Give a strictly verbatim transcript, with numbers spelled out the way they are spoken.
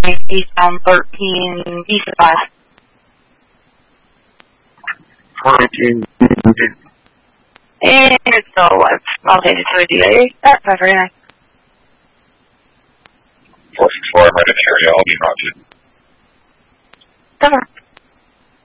eastbound thirteen east class. fourteen. And so I'll change it to a D A. That's very nice. four six four, I'm ready to carry all. I'll be roger. Cover.